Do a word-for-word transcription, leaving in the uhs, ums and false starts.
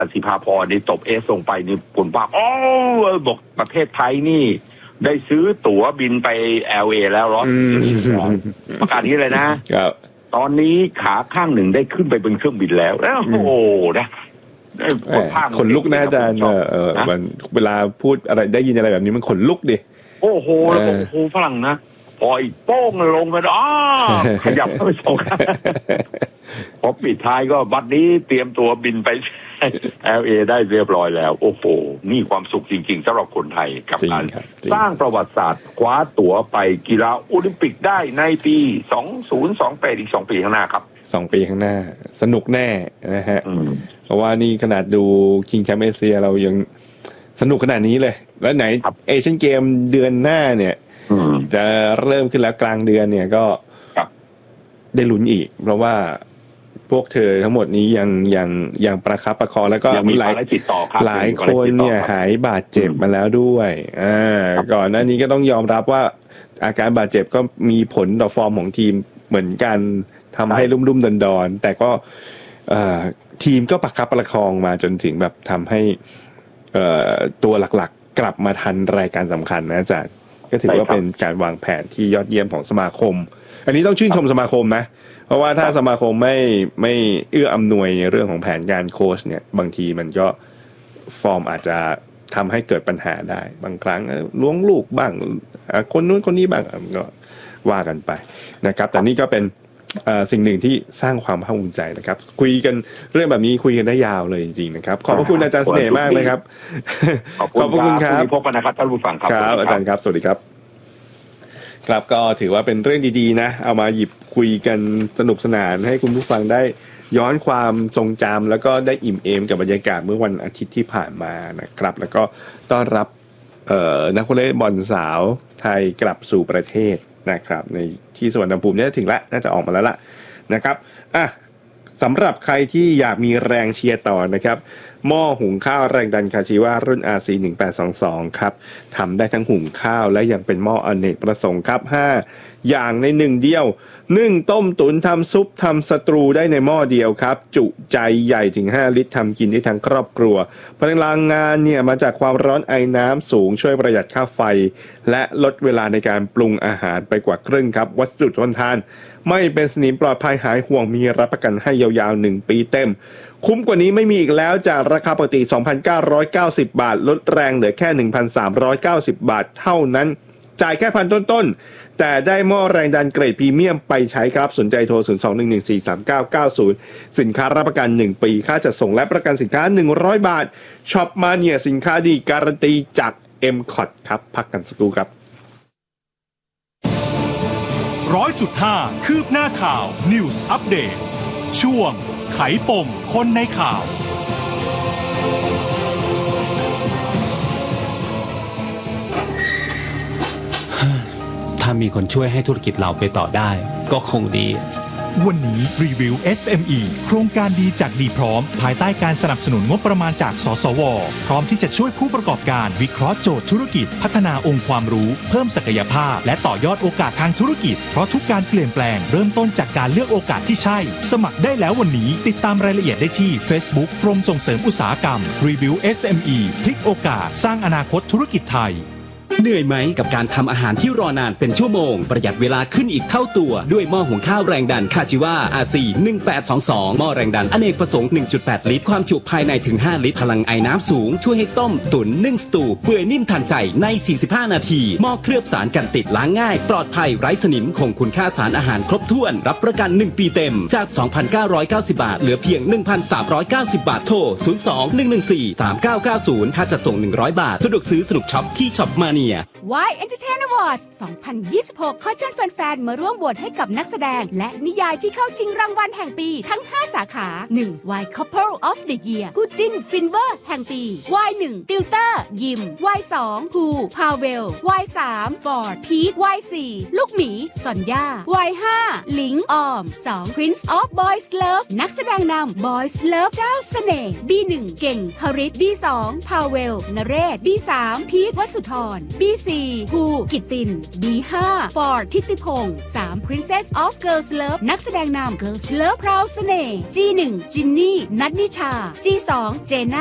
สิภาพรนี่ตบเอสลงไปนี่ปุ่นปากโอ้บอกประเทศไทยนี่ได้ซื้อตั๋วบินไป แอล เอ แล้วรอประกาศนี้เลยนะตอนนี้ขาข้างหนึ่งได้ขึ้นไปบนเครื่องบินแล้วแล้วโอ้โหนะขนลุกนะอาจารย์เออมันเวลาพูดอะไรได้ยินอะไรแบบนี้มันขนลุกดิโอ้โหแล้วโอ้โหฝรั่งนะพออีกโป้งลงกันอ้าขยับเข้าไปสองพอปิดท้ายก็บัดนี้เตรียมตัวบินไป แอล เอ ได้เรียบร้อยแล้วโอ้โหนี่ความสุขจริงๆสำหรับคนไทยกับการสร้างประวัติศาสตร์คว้าตั๋วไปกีฬาโอลิมปิกได้ในปีสองพันยี่สิบแปดอีกสองปีข้างหน้าครับสองปีข้างหน้าสนุกแน่นะฮะเพราะว่านี่ขนาดดูคิงแชมป์เอเชียเรายังสนุกขนาดนี้เลยแล้วไหนเอเชียนเกมเดือนหน้าเนี่ยจะเริ่มขึ้นแล้วกลางเดือนเนี่ยก็ได้ลุ้นอีกเพราะว่าพวกเธอทั้งหมดนี้ยังยังยังประคับประคองแล้วก็มีหลายหลายคนเนี่ยหายบาดเจ็บมาแล้วด้วยอ่าก่อนหน้านี้ก็ต้องยอมรับว่าอาการบาดเจ็บก็มีผลต่อฟอร์มของทีมเหมือนกันทำให้ลุ่มๆดอนๆแต่ก็ทีมก็ประคับประคองมาจนถึงแบบทำให้ตัวหลักๆกลับมาทันรายการสำคัญนะอาจารย์ก็ถือว่าเป็นการวางแผนที่ยอดเยี่ยมของสมาคมอันนี้ต้องชื่นชมสมาคมนะเพราะว่าถ้าสมาคมไม่ไม่เอื้ออำนวยในเรื่องของแผนการโค้ชเนี่ยบางทีมันก็ฟอร์มอาจจะทำให้เกิดปัญหาได้บางครั้งล้วงลูกบ้างคนนู้นคนนี้บ้างก็ว่ากันไปนะครับแต่นี่ก็เป็นสิ่งหนึ่งที่สร้างความภาคภูมิใจนะครับคุยกันเรื่องแบบนี้คุยกันได้ยาวเลยจริงๆนะครับขอบพระคุณอาจารย์เสน่ห์มากเลยครับขอบคุณครับพบกันนะครับท่านผู้ฟังครับครับอาจารย์ครับสวัสดีครับครับก็ถือว่าเป็นเรื่องดีๆนะเอามาหยิบคุยกันสนุกสนานให้คุณผู้ฟังได้ย้อนความทรงจำแล้วก็ได้อิ่มเอมกับบรรยากาศเมื่อวันอาทิตย์ที่ผ่านมานะครับแล้วก็ต้อนรับนักวอลเลย์บอลสาวไทยกลับสู่ประเทศนะครับในที่สุวรรณภูมิเนี่ยถึงแล้วน่าจะออกมาแล้วล่ะนะครับอ่ะสำหรับใครที่อยากมีแรงเชียร์ต่อนะครับหม้อหุงข้าวแรงดันคาชิวะรุ่น อาร์ ซี หนึ่งแปดสองสองครับทำได้ทั้งหุงข้าวและยังเป็นหม้ออเนกประสงค์ครับห้าอย่างในหนึ่งเดียวนึ่งต้มตุ๋นทำซุปทำสตรูได้ในหม้อเดียวครับจุใจใหญ่ถึงห้าลิตรทำกินได้ทั้งครอบครัวพลังงานเนี่ยมาจากความร้อนไอน้ำสูงช่วยประหยัดค่าไฟและลดเวลาในการปรุงอาหารไปกว่าครึ่งครับวัสดุทนทานไม่เป็นสนิมปลอดภัยหายห่วงมีรับประกันให้ยาวๆหนึ่งปีเต็มคุ้มกว่านี้ไม่มีอีกแล้วจากราคาปกติ สองพันเก้าร้อยเก้าสิบ บาทลดแรงเหลือแค่ หนึ่งพันสามร้อยเก้าสิบ บาทเท่านั้นจ่ายแค่พันต้นๆแต่ได้หม้อแรงดันเกรดพรีเมียมไปใช้ครับสนใจโทรศูนย์ สอง หนึ่ง หนึ่ง สี่ สาม เก้า เก้า ศูนย์สินค้ารับประกันหนึ่งปีค่าจัดส่งและประกันสินค้าหนึ่งร้อยบาทช็อปมาเนียสินค้าดีการันตีจาก เอ็ม คอท ครับพักกันสักครู่ครับ หนึ่งร้อยจุดห้า คืบหน้าข่าว News Update ช่วงไขปมคนในข่าวถ้ามีคนช่วยให้ธุรกิจเราไปต่อได้ก็คงดีวันนี้รีวิว เอส เอ็ม อี โครงการดีจากดีพร้อมภายใต้การสนับสนุนงบประมาณจากสสวพร้อมที่จะช่วยผู้ประกอบการวิเคราะห์โจทย์ธุรกิจพัฒนาองค์ความรู้เพิ่มศักยภาพและต่อยอดโอกาสทางธุรกิจเพราะทุกการเปลี่ยนแปลงเริ่มต้นจากการเลือกโอกาสที่ใช่สมัครได้แล้ววันนี้ติดตามรายละเอียดได้ที่ Facebook กรมส่งเสริมอุตสาหกรรมรีวิว เอส เอ็ม อี พลิกโอกาสสร้างอนาคตธุรกิจไทยเหนื่อยไหมกับการทำอาหารที่รอนานเป็นชั่วโมงประหยัดเวลาขึ้นอีกเท่าตัวด้วยหม้อหุงข้าวแรงดันคาจิวะ อาร์ ซี หนึ่งแปดสองสองหม้อแรงดันอเนกประสงค์ หนึ่งจุดแปด ลิตรความจุภายในถึงห้าลิตรพลังไอน้ำสูงช่วยให้ต้มตุ๋นนึ่งสตูเปื่อยนิ่มทันใจในสี่สิบห้านาทีหม้อเคลือบสารกันติดล้างง่ายปลอดภัยไร้สนิมคงคุณค่าสารอาหารครบถ้วนรับประกันหนึ่งปีเต็มจาก สองพันเก้าร้อยเก้าสิบ บาทเหลือเพียง หนึ่งพันสามร้อยเก้าสิบ บาทโทรศูนย์ สอง หนึ่ง หนึ่ง สี่ สาม เก้า เก้า ศูนย์ค่าจัดส่งหนึ่งร้อยบาทสะดวกซื้อสนุกช็อปที่ช็อปมาเนีย Why Entertain Awards สองพันยี่สิบหกขอเชิญแฟนๆมาร่วมโหวตให้กับนักแสดงและนิยายที่เข้าชิงรางวัลแห่งปีทั้งห้าสาขา หนึ่ง Why Couple of the Year คู่จิ้นฟินเวอร์แห่งปี วาย หนึ่ง ติวเตอร์ยิม วาย สอง ภูพาเวล วาย สาม ฟอร์ดพีท วาย สี่ ลูกหมีซอนย่า วาย ห้า หลิงออม สอง Prince of Boys Love นักแสดงนำ Boys Love เจ้าเสน่ห์ บี หนึ่ง เก่งฮริต บี สอง พาเวล นเรศ บี สาม พีท วสุธร บบี โฟร์ ภูกิตติน บี ไฟว์ ฟอร์ด ทิติพงศ์ ทรี Princess of Girls Love นักแสดงนำ Girls Love พราวเสน่ห์ จี วัน จินนี่ นัทนิชา จี ทู เจน่า